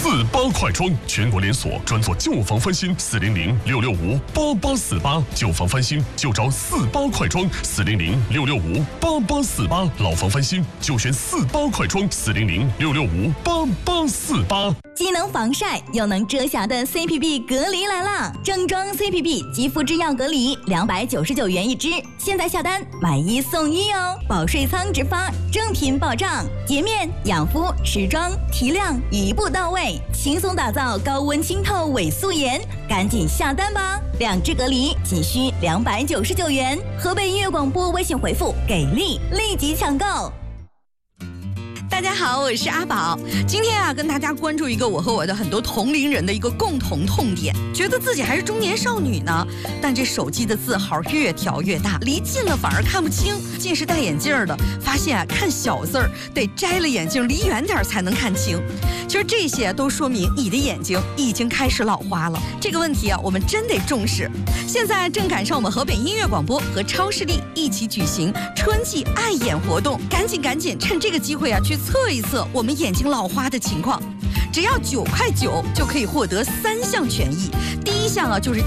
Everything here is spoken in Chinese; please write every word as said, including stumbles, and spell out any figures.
四八快装，全国连锁，专做旧房翻新。四零零六六五八八四八，旧房翻新就找四八快装。四零零六六五八八四八，老房翻新就选四八快装。四零零六六五八八四八。 既能防晒又能遮瑕的 C P B 隔离来啦！正装 C P B 肌肤之钥隔离，两百九十九元一支，现在下单买一送一哦！保税仓直发，正品保障，洁面、养肤、持妆、提亮一步到位，轻松打造高温清透伪素颜，赶紧下单吧！两支隔离仅需两百九十九元，河北音乐广播微信回复“给力”立即抢购。 大家好，我是阿宝。今天啊，跟大家关注一个我和我的很多同龄人的一个共同痛点，觉得自己还是中年少女呢，但这手机的字号越调越大，离近了反而看不清。近视戴眼镜的发现啊，看小字儿得摘了眼镜离远点才能看清。其实这些都说明你的眼睛已经开始老花了。这个问题啊，我们真得重视。现在正赶上我们河北音乐广播和超视力一起举行春季爱眼活动，赶紧赶紧趁这个机会啊，去测一测我们眼睛老花的情况。只要九块九就可以获得三项权益。第一项啊，就是